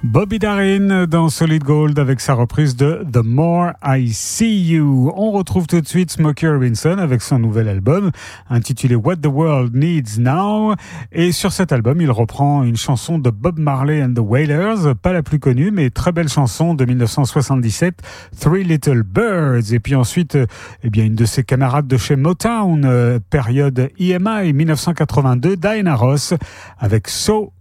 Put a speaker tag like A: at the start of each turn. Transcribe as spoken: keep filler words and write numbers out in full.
A: Bobby Darin dans Solid Gold avec sa reprise de The More I See You. On retrouve tout de suite Smokey Robinson avec son nouvel album intitulé What the World Needs Now. Et sur cet album, il reprend une chanson de Bob Marley and the Wailers, pas la plus connue, mais très belle chanson de dix-neuf cent soixante-dix-sept, Three Little Birds. Et puis ensuite, eh bien, une de ses camarades de chez Motown, euh, période E M I dix-neuf cent quatre-vingt-deux, Diana Ross avec So